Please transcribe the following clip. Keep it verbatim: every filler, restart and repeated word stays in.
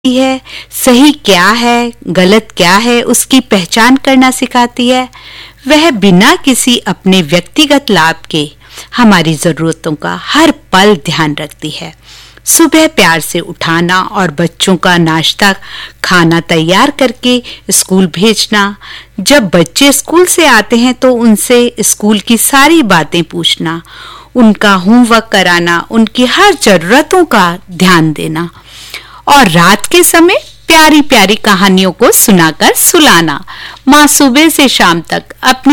है, सही क्या है, गलत क्या है, उसकी पहचान करना सिखाती है। वह बिना किसी अपने व्यक्तिगत लाभ के हमारी जरूरतों का हर पल ध्यान रखती है। सुबह प्यार से उठाना और बच्चों का नाश्ता खाना तैयार करके स्कूल भेजना। जब बच्चे स्कूल से आते हैं तो उनसे स्कूल की सारी बातें पूछना, उनका होमवर्क कराना, उनकी हर जरूरतों का ध्यान देना और रात के समय प्यारी प्यारी कहानियों को सुनाकर सुलाना। माँ सुबह से शाम तक अपनी